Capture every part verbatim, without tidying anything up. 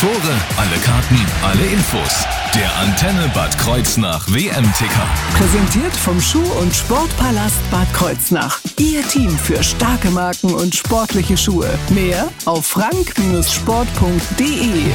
Tore, alle Karten, alle Infos. Der Antenne Bad Kreuznach W M-Ticker. Präsentiert vom Schuh- und Sportpalast Bad Kreuznach. Ihr Team für starke Marken und sportliche Schuhe. Mehr auf frank Sport punkt de.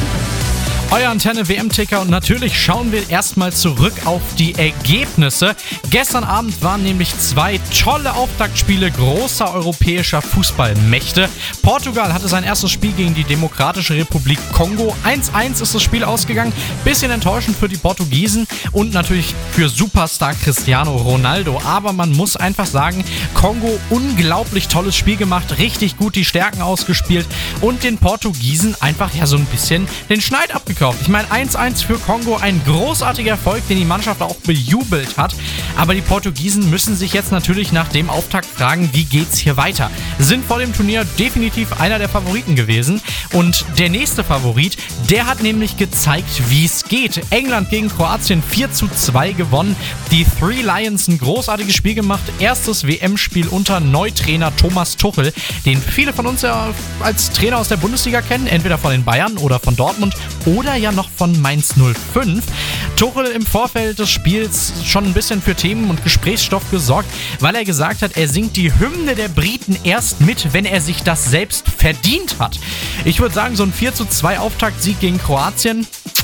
Euer Antenne-W M-Ticker und natürlich schauen wir erstmal zurück auf die Ergebnisse. Gestern Abend waren nämlich zwei tolle Auftaktspiele großer europäischer Fußballmächte. Portugal hatte sein erstes Spiel gegen die Demokratische Republik Kongo. eins eins ist das Spiel ausgegangen. Bisschen enttäuschend für die Portugiesen und natürlich für Superstar Cristiano Ronaldo. Aber man muss einfach sagen, Kongo unglaublich tolles Spiel gemacht, richtig gut die Stärken ausgespielt und den Portugiesen einfach ja so ein bisschen den Schneid abgekauft. Ich meine, eins eins für Kongo, ein großartiger Erfolg, den die Mannschaft auch bejubelt hat. Aber die Portugiesen müssen sich jetzt natürlich nach dem Auftakt fragen, wie geht's hier weiter? Sind vor dem Turnier definitiv einer der Favoriten gewesen. Und der nächste Favorit, der hat nämlich gezeigt, wie es geht. England gegen Kroatien vier zu zwei gewonnen. Die Three Lions ein großartiges Spiel gemacht. Erstes W M-Spiel unter Neutrainer Thomas Tuchel, den viele von uns ja als Trainer aus der Bundesliga kennen. Entweder von den Bayern oder von Dortmund oder ja noch von Mainz null fünf. Tuchel im Vorfeld des Spiels schon ein bisschen für Themen und Gesprächsstoff gesorgt, weil er gesagt hat, er singt die Hymne der Briten erst mit, wenn er sich das selbst verdient hat. Ich würde sagen, so ein vier zu zwei Auftaktsieg gegen Kroatien,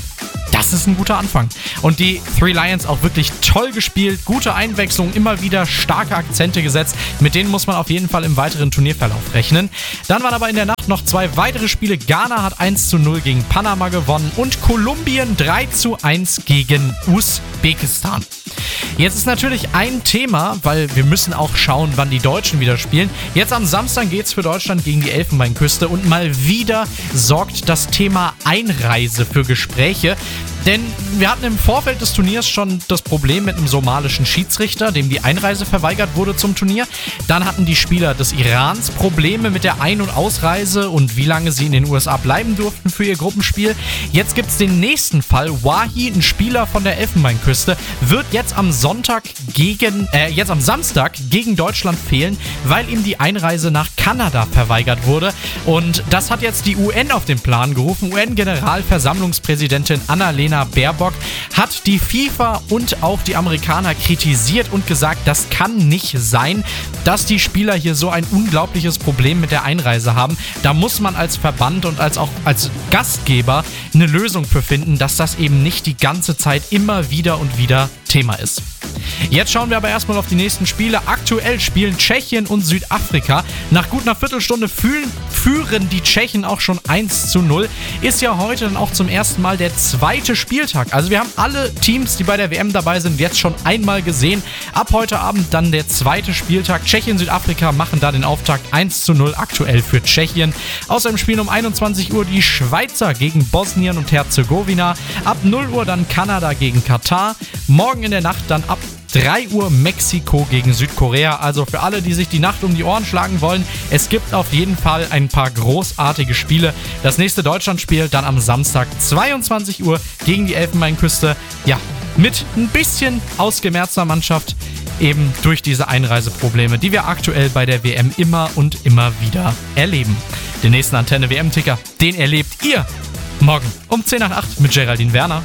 das ist ein guter Anfang. Und die Three Lions auch wirklich toll gespielt, gute Einwechslung, immer wieder starke Akzente gesetzt. Mit denen muss man auf jeden Fall im weiteren Turnierverlauf rechnen. Dann waren aber in der Nacht noch zwei weitere Spiele. Ghana hat eins zu null gegen Panama gewonnen und Kolumbien drei zu eins gegen Usbekistan. Jetzt ist natürlich ein Thema, weil wir müssen auch schauen, wann die Deutschen wieder spielen. Jetzt am Samstag geht es für Deutschland gegen die Elfenbeinküste und mal wieder sorgt das Thema Einreise für Gespräche. Denn wir hatten im Vorfeld des Turniers schon das Problem mit einem somalischen Schiedsrichter, dem die Einreise verweigert wurde zum Turnier. Dann hatten die Spieler des Irans Probleme mit der Ein- und Ausreise und wie lange sie in den U S A bleiben durften für ihr Gruppenspiel. Jetzt gibt es den nächsten Fall. Wahi, ein Spieler von der Elfenbeinküste, wird jetzt am Sonntag gegen, äh, jetzt am Samstag gegen Deutschland fehlen, weil ihm die Einreise nach Kanada verweigert wurde. Und das hat jetzt die U N auf den Plan gerufen. U N-Generalversammlungspräsidentin Annalena Baerbock hat die FIFA und auch die Amerikaner kritisiert und gesagt, das kann nicht sein, dass die Spieler hier so ein unglaubliches Problem mit der Einreise haben. Da muss man als Verband und als auch als Gastgeber eine Lösung für finden, dass das eben nicht die ganze Zeit immer wieder und wieder Thema ist. Jetzt schauen wir aber erstmal auf die nächsten Spiele. Aktuell spielen Tschechien und Südafrika. Nach gut einer Viertelstunde fühlen, führen die Tschechen auch schon eins zu null. Ist ja heute dann auch zum ersten Mal der zweite Spieltag. Also wir haben alle Teams, die bei der W M dabei sind, jetzt schon einmal gesehen. Ab heute Abend dann der zweite Spieltag. Tschechien, Südafrika machen da den Auftakt eins zu null aktuell für Tschechien. Außerdem spielen um einundzwanzig Uhr die Schweizer gegen Bosnien und Herzegowina. Ab null Uhr dann Kanada gegen Katar. Morgen in der Nacht dann ab drei Uhr Mexiko gegen Südkorea. Also für alle, die sich die Nacht um die Ohren schlagen wollen, es gibt auf jeden Fall ein paar großartige Spiele. Das nächste Deutschlandspiel dann am Samstag zweiundzwanzig Uhr gegen die Elfenbeinküste. Ja, mit ein bisschen ausgemerzter Mannschaft, eben durch diese Einreiseprobleme, die wir aktuell bei der W M immer und immer wieder erleben. Den nächsten Antenne-W M-Ticker, den erlebt ihr morgen um zehn nach acht mit Geraldine Werner.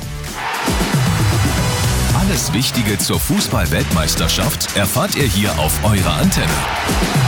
Alles Wichtige zur Fußball-Weltmeisterschaft erfahrt ihr hier auf eurer Antenne.